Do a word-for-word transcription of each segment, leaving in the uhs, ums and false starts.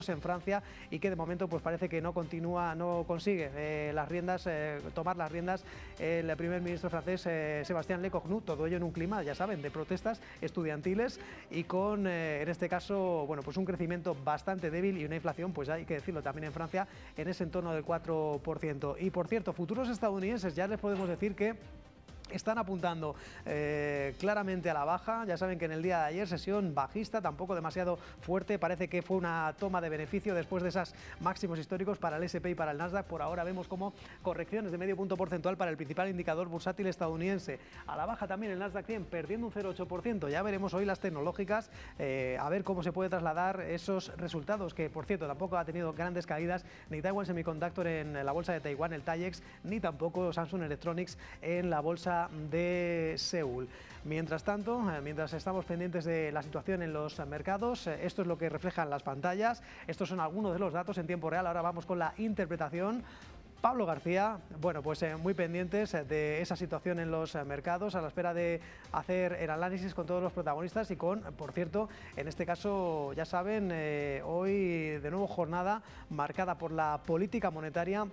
en Francia y que de momento pues parece que no continúa, no consigue eh, las riendas, eh, tomar las riendas el primer ministro francés eh, Sébastien Lecornu, todo ello en un clima, ya saben, de protestas estudiantiles y con, eh, en este caso, bueno, pues un crecimiento bastante débil y una inflación, pues hay que decirlo también en Francia, en ese entorno del cuatro por ciento. Y por cierto, futuros estadounidenses, ya les podemos decir que están apuntando eh, claramente a la baja. Ya saben que en el día de ayer sesión bajista, tampoco demasiado fuerte, parece que fue una toma de beneficio después de esos máximos históricos para el ese and pe y para el Nasdaq. Por ahora vemos como correcciones de medio punto porcentual para el principal indicador bursátil estadounidense. A la baja también el Nasdaq cien, perdiendo un cero coma ocho por ciento. Ya veremos hoy las tecnológicas, eh, a ver cómo se puede trasladar esos resultados, que por cierto tampoco ha tenido grandes caídas ni Taiwan Semiconductor en la bolsa de Taiwán, el TAIEX, ni tampoco Samsung Electronics en la bolsa de Seúl. Mientras tanto, mientras estamos pendientes de la situación en los mercados, esto es lo que reflejan las pantallas, estos son algunos de los datos en tiempo real. Ahora vamos con la interpretación. Pablo García, bueno, pues eh, muy pendientes de esa situación en los eh, mercados, a la espera de hacer el análisis con todos los protagonistas y con, por cierto, en este caso, ya saben, eh, hoy de nuevo jornada marcada por la política monetaria,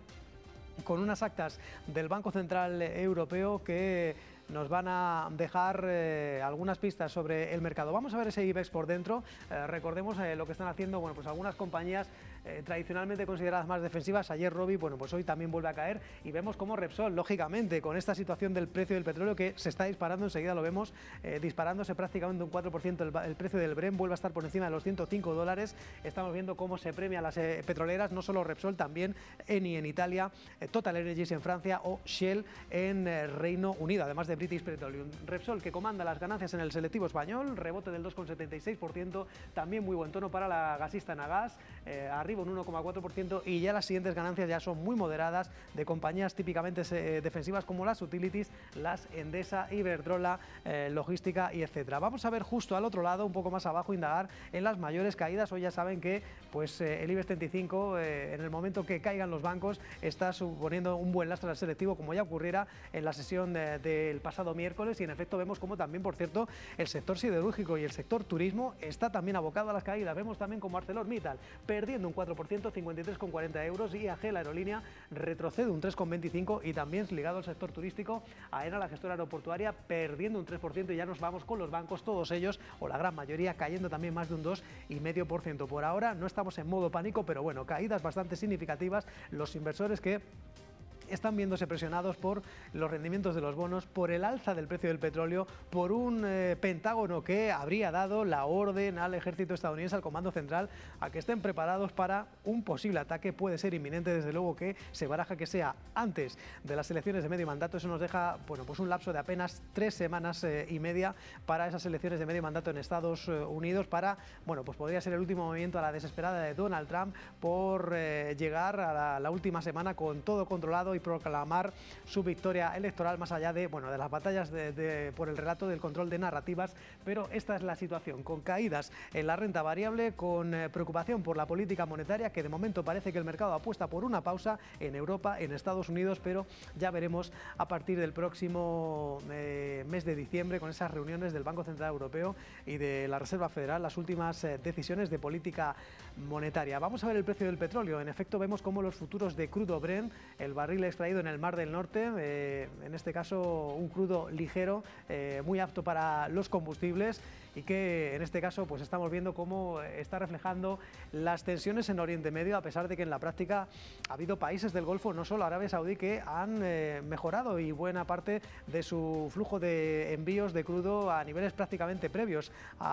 con unas actas del Banco Central Europeo que nos van a dejar eh, algunas pistas sobre el mercado. Vamos a ver ese IBEX por dentro. Eh, recordemos eh, lo que están haciendo, bueno, pues algunas compañías eh, tradicionalmente consideradas más defensivas. Ayer Robi, bueno, pues hoy también vuelve a caer y vemos como Repsol, lógicamente, con esta situación del precio del petróleo que se está disparando, enseguida lo vemos, eh, disparándose prácticamente un cuatro por ciento el, el precio del Brent, vuelve a estar por encima de los ciento cinco dólares. Estamos viendo cómo se premia a las eh, petroleras, no solo Repsol, también Eni en Italia, eh, Total Energies en Francia o Shell en eh, Reino Unido, además de British Petroleum. Repsol, que comanda las ganancias en el selectivo español, rebote del dos coma setenta y seis por ciento, también muy buen tono para la gasista Nagas, eh, arriba un uno coma cuatro por ciento, y ya las siguientes ganancias ya son muy moderadas de compañías típicamente eh, defensivas como las Utilities, las Endesa, Iberdrola, eh, Logística y etcétera. Vamos a ver justo al otro lado, un poco más abajo, indagar en las mayores caídas. Hoy ya saben que pues eh, el IBEX treinta y cinco, eh, en el momento que caigan los bancos, está suponiendo un buen lastre al selectivo, como ya ocurriera en la sesión de, del pasado miércoles, y en efecto vemos como también, por cierto, el sector siderúrgico y el sector turismo está también abocado a las caídas. Vemos también como ArcelorMittal perdiendo un cuatro por ciento, cincuenta y tres coma cuarenta euros, y A G, la aerolínea, retrocede un tres coma veinticinco, y también ligado al sector turístico, AENA, la gestora aeroportuaria, perdiendo un tres por ciento, y ya nos vamos con los bancos, todos ellos, o la gran mayoría, cayendo también más de un dos coma cinco por ciento. Por ahora no estamos en modo pánico, pero bueno, caídas bastante significativas. Los inversores que están viéndose presionados por los rendimientos de los bonos, por el alza del precio del petróleo, por un eh, Pentágono que habría dado la orden al ejército estadounidense, al Comando Central, a que estén preparados para un posible ataque. Puede ser inminente, desde luego que se baraja que sea antes de las elecciones de medio mandato. Eso nos deja, bueno, pues un lapso de apenas tres semanas eh, y media para esas elecciones de medio mandato en Estados Unidos, para, bueno, pues podría ser el último movimiento a la desesperada de Donald Trump por eh, llegar a la, la última semana con todo controlado y proclamar su victoria electoral, más allá de, bueno, de las batallas de, de, por el relato del control de narrativas. Pero esta es la situación, con caídas en la renta variable, con eh, preocupación por la política monetaria, que de momento parece que el mercado apuesta por una pausa en Europa, en Estados Unidos, pero ya veremos a partir del próximo eh, mes de diciembre, con esas reuniones del Banco Central Europeo y de la Reserva Federal, las últimas eh, decisiones de política monetaria. Vamos a ver el precio del petróleo. En efecto, vemos como los futuros de crudo Brent, el barril extraído en el Mar del Norte, eh, en este caso un crudo ligero, eh, muy apto para los combustibles, y que en este caso pues estamos viendo cómo está reflejando las tensiones en Oriente Medio, a pesar de que en la práctica ha habido países del Golfo, no solo Arabia Saudí, que han eh, mejorado y buena parte de su flujo de envíos de crudo a niveles prácticamente previos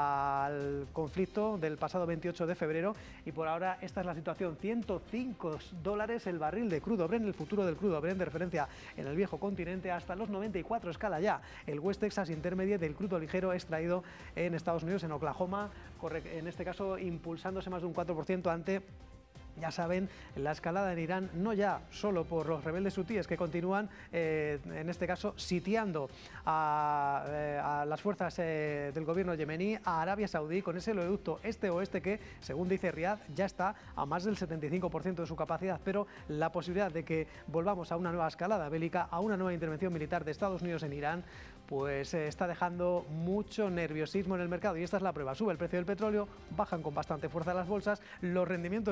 al conflicto del pasado veintiocho de febrero, y por ahora esta es la situación: ciento cinco dólares el barril de crudo Brent, el futuro del crudo Brent de referencia en el viejo continente, hasta los noventa y cuatro escala ya el West Texas Intermediate del crudo ligero extraído en Estados Unidos, en Oklahoma, en este caso impulsándose más de un cuatro por ciento ante, ya saben, la escalada en Irán, no ya solo por los rebeldes hutíes que continúan, eh, en este caso, sitiando a, eh, a las fuerzas eh, del gobierno yemení, a Arabia Saudí, con ese oleoducto este-oeste que, según dice Riad, ya está a más del setenta y cinco por ciento de su capacidad. Pero la posibilidad de que volvamos a una nueva escalada bélica, a una nueva intervención militar de Estados Unidos en Irán, pues eh, está dejando mucho nerviosismo en el mercado, y esta es la prueba. Sube el precio del petróleo, bajan con bastante fuerza las bolsas, los rendimientos